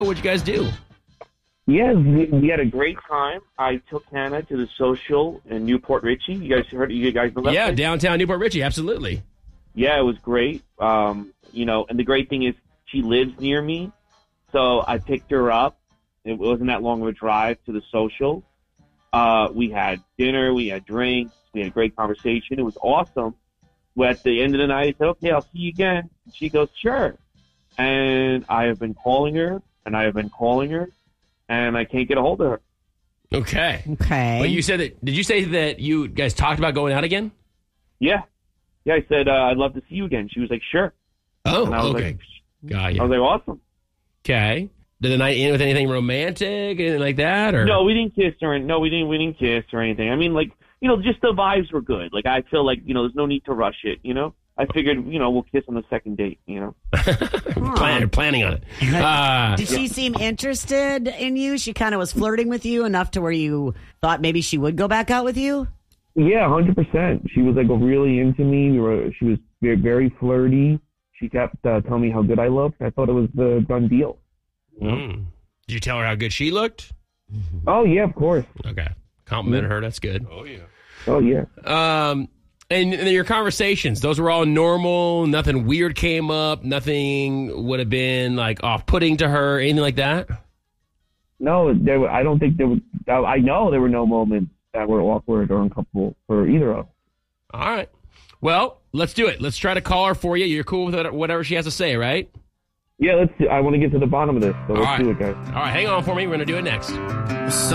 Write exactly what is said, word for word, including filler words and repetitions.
What'd you guys do? Yeah, we, we had a great time. I took Hannah to the Social in Newport Richie. You guys heard? You guys know that Yeah, place? downtown Newport Richie, absolutely. Yeah, it was great. Um, you know, and the great thing is she lives near me, so I picked her up. It wasn't that long of a drive to the Social. Uh, we had dinner, we had drinks, we had a great conversation. It was awesome. Well, at the end of the night, I said, "Okay, I'll see you again." And she goes, "Sure." And I have been calling her, and I have been calling her. And I can't get a hold of her. Okay. Okay. But you said that, did you say that you guys talked about going out again? Yeah. Yeah, I said, uh, I'd love to see you again. She was like, sure. Oh, and I was okay. Like, Got you. I was like, awesome. Okay. Did the night end with anything romantic, anything like that? Or No, we didn't kiss or no, we didn't we didn't kiss or anything. I mean, like, you know, just the vibes were good. Like, I feel like, you know, there's no need to rush it, you know? I figured, you know, we'll kiss on the second date, you know? Plan, planning on it. Uh, Did she seem interested in you? She kind of was flirting with you enough to where you thought maybe she would go back out with you? Yeah, one hundred percent. She was, like, really into me. We were, she was very, very flirty. She kept uh, telling me how good I looked. I thought it was the done deal. You know? mm. Did you tell her how good she looked? Oh, yeah, of course. Okay. Complimented her. That's good. Oh, yeah. Oh, yeah. Um, and, and your conversations, those were all normal. Nothing weird came up. Nothing would have been like off-putting to her. Anything like that. No, there. Were, I don't think there were. I know there were no moments that were awkward or uncomfortable for either of us. All right. Well, let's do it. Let's try to call her for you. You're cool with whatever she has to say, right? Yeah, let's. I want to get to the bottom of this, so let's right. do it, guys. All right, hang on for me. We're going to do it next.